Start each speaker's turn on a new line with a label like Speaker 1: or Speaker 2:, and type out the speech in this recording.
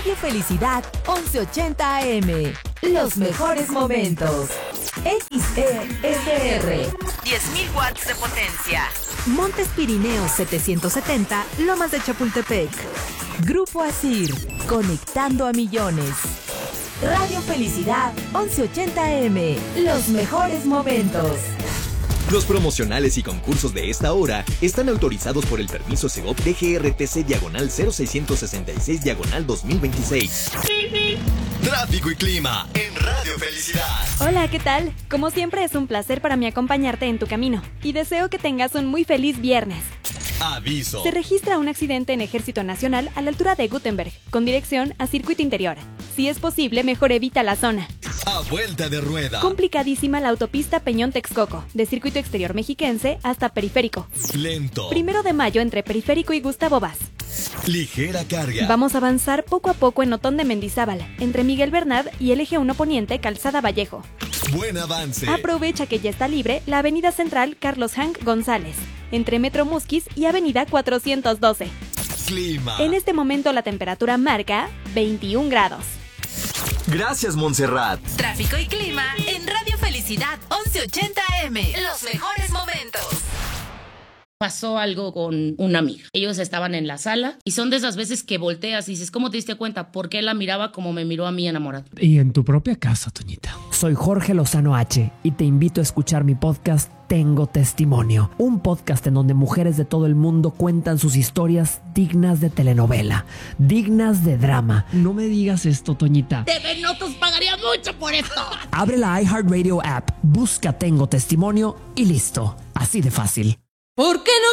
Speaker 1: Radio Felicidad 1180 AM. Los mejores momentos. XESR. 10.000 watts de potencia. Montes Pirineos 770, Lomas de Chapultepec. Grupo Asir, conectando a millones. Radio Felicidad 1180 AM. Los mejores momentos.
Speaker 2: Los promocionales y concursos de esta hora están autorizados por el permiso Segov DGRTC/0666/2026. Tráfico y clima en Radio Felicidad.
Speaker 3: Hola, ¿qué tal? Como siempre es un placer para mí acompañarte en tu camino y deseo que tengas un muy feliz viernes.
Speaker 2: Aviso.
Speaker 3: Se registra un accidente en Ejército Nacional a la altura de Gutenberg, con dirección a Circuito Interior. Si es posible, mejor evita la zona.
Speaker 2: A vuelta de rueda.
Speaker 3: Complicadísima la autopista Peñón-Texcoco, de Circuito Exterior Mexiquense hasta Periférico.
Speaker 2: Lento.
Speaker 3: 1 de mayo entre Periférico y Gustavo Vaz.
Speaker 2: Ligera carga.
Speaker 3: Vamos a avanzar poco a poco en Otón de Mendizábal, entre Miguel Bernard y el Eje 1 Poniente, Calzada Vallejo.
Speaker 2: Buen avance.
Speaker 3: Aprovecha que ya está libre la Avenida Central Carlos Hank González, entre Metro Musquis y Avenida 412.
Speaker 2: Clima.
Speaker 3: En este momento la temperatura marca 21 grados.
Speaker 2: Gracias, Montserrat.
Speaker 1: Tráfico y clima en Radio Felicidad 1180 AM. Los mejores momentos.
Speaker 4: Pasó algo con una amiga. Ellos estaban en la sala y son de esas veces que volteas y dices, ¿cómo te diste cuenta? ¿Por qué la miraba como me miró a mí enamorado?
Speaker 5: Y en tu propia casa, Toñita.
Speaker 6: Soy Jorge Lozano H y te invito a escuchar mi podcast Tengo Testimonio, un podcast en donde mujeres de todo el mundo cuentan sus historias dignas de telenovela, dignas de drama.
Speaker 5: No me digas esto, Toñita.
Speaker 4: TV Notos pagaría mucho por esto.
Speaker 6: Abre la iHeartRadio app, busca Tengo Testimonio y listo. Así de fácil.
Speaker 1: ¿Por qué no